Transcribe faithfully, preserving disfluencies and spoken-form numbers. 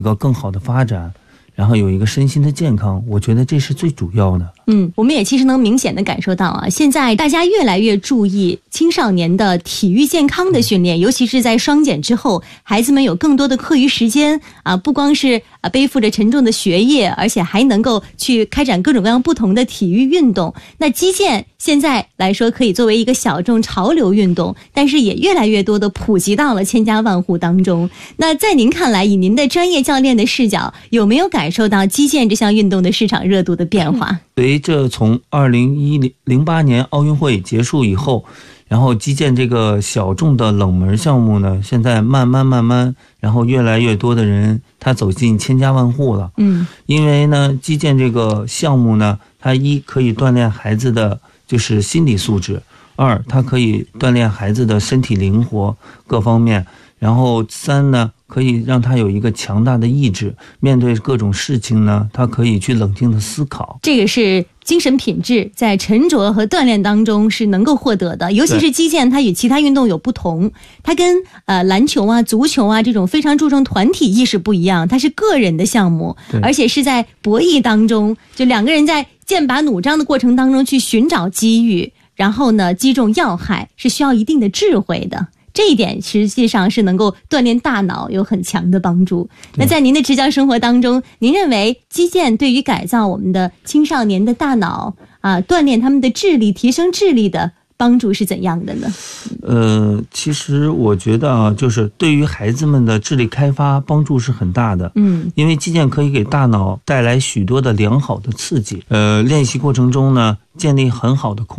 一个更好的发展，然后有一个身心的健康，我觉得这是最主要的。 嗯，我们也其实能明显的感受到啊，现在大家越来越注意青少年的体育健康的训练，尤其是在双减之后，孩子们有更多的课余时间啊，不光是啊背负着沉重的学业，而且还能够去开展各种各样不同的体育运动。那击剑现在来说可以作为一个小众潮流运动，但是也越来越多的普及到了千家万户当中。那在您看来，以您的专业教练的视角，有没有感受到击剑这项运动的市场热度的变化？ 随着从二零零八年奥运会结束以后，然后击剑这个小众的冷门项目呢，现在慢慢慢慢，然后越来越多的人他走进千家万户了。嗯，因为呢，击剑这个项目呢，它一可以锻炼孩子的就是心理素质，二它可以锻炼孩子的身体灵活各方面，然后三呢，可以让他有一个强大的意志，面对各种事情呢，他可以去冷静的思考。 这个是精神品质在沉着和锻炼当中是能够获得的，尤其是击剑，它与其他运动有不同，它跟呃篮球啊、足球啊这种非常注重团体意识不一样，它是个人的项目，而且是在博弈当中，就两个人在剑拔弩张的过程当中去寻找机遇，然后呢击中要害，是需要一定的智慧的。这一点实际上是能够锻炼大脑，有很强的帮助。那在您的职教生活当中，您认为击剑对于改造我们的青少年的大脑啊，锻炼他们的智力、提升智力的帮助是怎样的呢？ 呃，其实我觉得啊，就是对于孩子们的智力开发帮助是很大的。嗯，因为击剑可以给大脑带来许多的良好的刺激。呃，练习过程中呢，建立很好的控